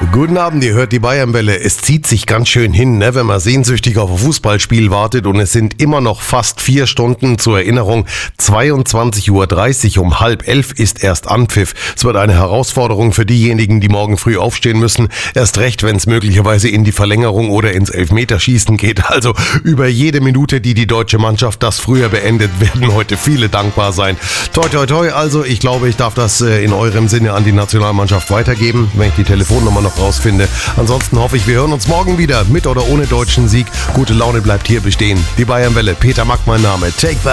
Guten Abend, ihr hört die Bayernwelle. Es zieht sich ganz schön hin, ne, wenn man sehnsüchtig auf ein Fußballspiel wartet und es sind immer noch fast 4 Stunden. Zur Erinnerung, 22:30 Uhr, um 10:30 ist erst Anpfiff. Es wird eine Herausforderung für diejenigen, die morgen früh aufstehen müssen. Erst recht, wenn es möglicherweise in die Verlängerung oder ins Elfmeterschießen geht. Also über jede Minute, die die deutsche Mannschaft das früher beendet, werden heute viele dankbar sein. Toi, toi, toi. Also ich glaube, ich darf das in eurem Sinne an die Nationalmannschaft weitergeben, wenn ich die Telefonnummer noch rausfinde. Ansonsten hoffe ich, wir hören uns morgen wieder, mit oder ohne deutschen Sieg. Gute Laune bleibt hier bestehen. Die Bayernwelle, Peter Mack mein Name. Take that.